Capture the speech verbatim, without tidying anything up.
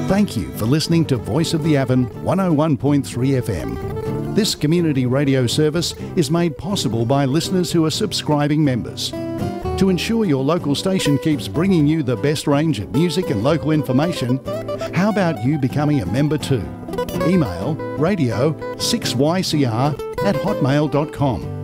Thank you for listening to Voice of the Avon one oh one point three F M. This community radio service is made possible by listeners who are subscribing members. To ensure your local station keeps bringing you the best range of music and local information, how about you becoming a member too? Email radio six y c r at hotmail dot com.